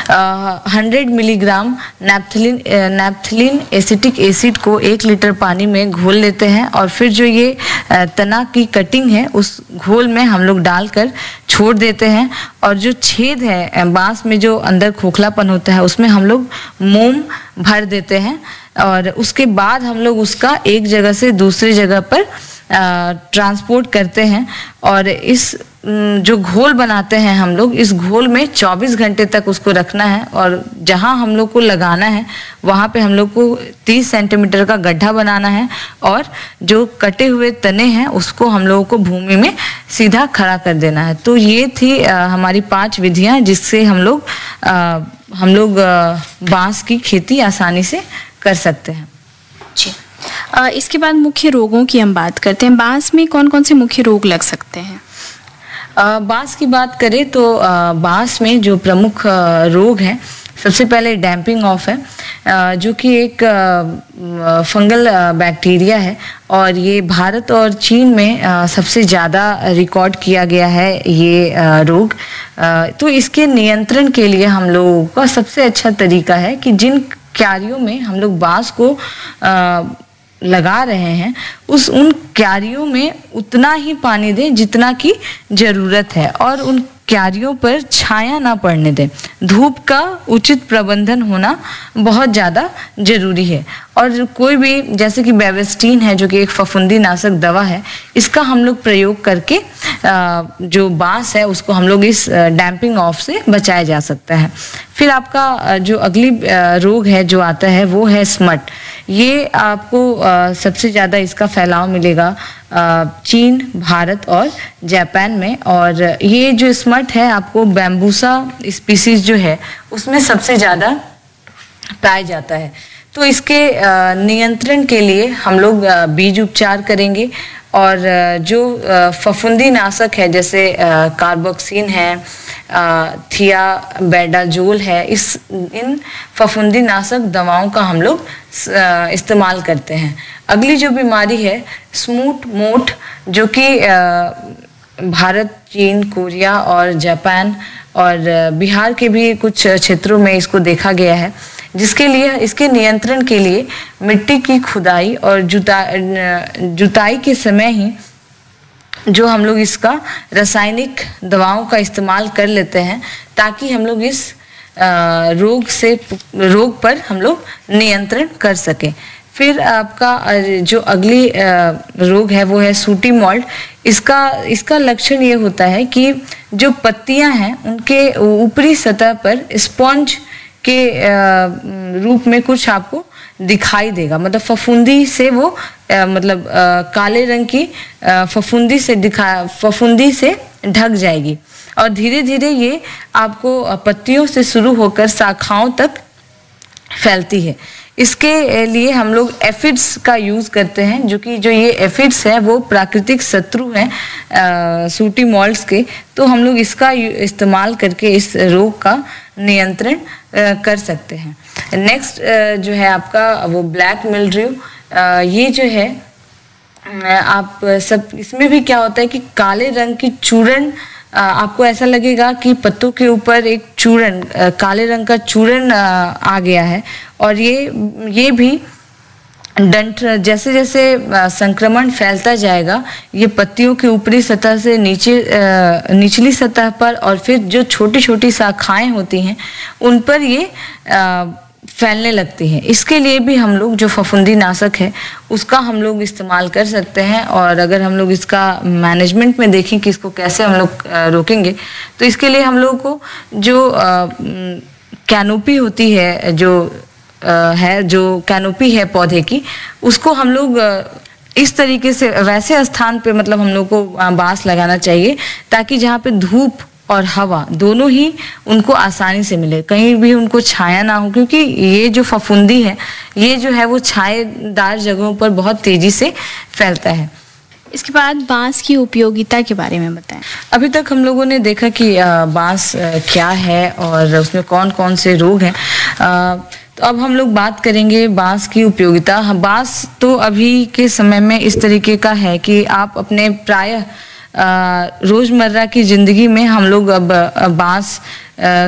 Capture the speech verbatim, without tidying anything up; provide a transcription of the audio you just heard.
Hundred milligram naphthalene naphthalene acetic acid को एक litre पानी में घोल लेते हैं और फिर जो ये अ, तना की कटिंग है उस घोल में हम लोग डालकर छोड़ देते हैं। और जो छेद है अ, बांस में जो अंदर खोखलापन होता है उसमें हम लोग मोम भर देते हैं और उसके बाद हम लोग उसका एक जगह से दूसरी जगह पर ट्रांसपोर्ट करते हैं। और इस अम, जो घोल बनाते हैं हम लोग, इस घोल में चौबीस घंटे तक उसको रखना है और जहां हम लोग को लगाना है वहां पे हम लोग को तीस सेंटीमीटर का गड्ढा बनाना है और जो कटे हुए तने हैं उसको हम लोगों को भूमि में सीधा खड़ा कर देना है। तो ये थी अ, हमारी पांच विधियां जिससे हम लोग अ, हम लोग अ, बांस की खेती आसानी से कर सकते हैं। जी। अ, इसके बाद मुख्य रोगों की हम बात करते हैं। बांस में कौन कौन से मुख्य रोग लग सकते हैं? अ, बांस की बात करें तो अ, बांस में जो प्रमुख अ, रोग हैं, सबसे पहले डैम्पिंग ऑफ है अ, जो कि एक अ, फंगल अ, बैक्टीरिया है और ये भारत और चीन में अ, सबसे ज़्यादा रिकॉर्ड किया गया है ये अ, रोग। अ, तो इसके नियंत्रण के लिए हम लोगों का सबसे अच्छा तरीका है कि जिन क्यारियों में हम लोग बांस को अ, लगा रहे हैं उस उन क्यारियों में उतना ही पानी दें जितना की जरूरत है और उन क्यारियों पर छाया ना पड़ने दें। धूप का उचित प्रबंधन होना बहुत ज़्यादा जरूरी है। और कोई भी जैसे कि बेविस्टीन है जो कि एक फफूंदी नाशक दवा है, इसका हम लोग प्रयोग करके अ, जो बांस है उसको हम लोग इस डैम्पिंग ऑफ से बचाया जा सकता है। फिर आपका अ, जो अगली अ, रोग है जो आता है वो है स्मट। ये आपको अ, सबसे ज़्यादा इसका फैलाव मिलेगा अ, चीन, भारत और जापान में। और ये जो स्मट है आपको बैम्बूसा स्पीसीज जो है उसमें सबसे ज़्यादा पाया जाता है। तो इसके अ, नियंत्रण के लिए हम लोग अ, बीज उपचार करेंगे और अ, जो अ, फफूंदी नाशक है जैसे अ, कार्बोक्सिन है, अ, थियाबेडाजोल है, इस इन फफूंदी नाशक दवाओं का हम लोग अ, इस्तेमाल करते हैं। अगली जो बीमारी है स्मूथ मोट, जो कि अ, भारत, चीन, कोरिया और जापान और अ, बिहार के भी कुछ क्षेत्रों में इसको देखा गया है, जिसके लिए इसके नियंत्रण के लिए मिट्टी की खुदाई और जुता जुताई के समय ही जो हम लोग इसका रासायनिक दवाओं का इस्तेमाल कर लेते हैं ताकि हम लोग इस अ, रोग से रोग पर हम लोग नियंत्रण कर सकें। फिर आपका अ, जो अगली अ, रोग है वो है सूटी मॉल्ट। इसका इसका लक्षण ये होता है कि जो पत्तियां हैं उनके ऊपरी सतह पर स्पॉन्ज के अ, रूप में कुछ आपको दिखाई देगा, मतलब फफूंदी से वो अ, मतलब अ, काले रंग की अ, फफूंदी से दिखा फफूंदी से ढक जाएगी और धीरे धीरे ये आपको अ, पत्तियों से शुरू होकर शाखाओं तक फैलती है। इसके लिए हम लोग एफिड्स का यूज करते हैं, जो कि जो ये एफिड्स है वो प्राकृतिक शत्रु हैं सूटी मॉल्ट्स के। तो हम लोग इसका इस्तेमाल करके इस रोग का नियंत्रण अ, कर सकते हैं। नेक्स्ट जो है आपका वो ब्लैक मिल्ड्यू। ये जो है अ, आप सब इसमें भी क्या होता है कि काले रंग की चूरन, अ, आपको ऐसा लगेगा कि पत्तों के ऊपर एक चूरन, अ, काले रंग का चूरन अ, आ गया है। और ये ये भी डंठ जैसे जैसे अ, संक्रमण फैलता जाएगा ये पत्तियों की ऊपरी सतह से नीचे अ, निचली सतह पर और फिर जो छोटी छोटी शाखाएं होती हैं उन पर ये अ, फैलने लगती है। इसके लिए भी हम लोग जो फफूंदी नाशक है उसका हम लोग इस्तेमाल कर सकते हैं। और अगर हम लोग इसका मैनेजमेंट में देखें कि इसको कैसे हम लोग अ, रोकेंगे, तो इसके लिए हम लोग को जो कैनोपी होती है, जो अ, है जो कैनोपी है पौधे की, उसको हम लोग अ, इस तरीके से वैसे स्थान पे मतलब हम लोग को अ, बांस लगाना चाहिए ताकि जहाँ पे धूप और हवा दोनों ही उनको आसानी से मिले, कहीं भी उनको छाया ना हो, क्योंकि ये जो फफूंदी है ये जो है वो छायेदार जगहों पर बहुत तेजी से फैलता है। इसके बाद बांस की उपयोगिता के बारे में बताएं। अभी तक हम लोगों ने देखा कि अ, बांस अ, क्या है और उसमें कौन कौन से रोग हैं। अ, तो अब हम लोग बात करेंगे बांस की उपयोगिता। हाँ, बांस तो अभी के समय में इस तरीके का है कि आप अपने प्रायः रोजमर्रा की जिंदगी में हम लोग अब बांस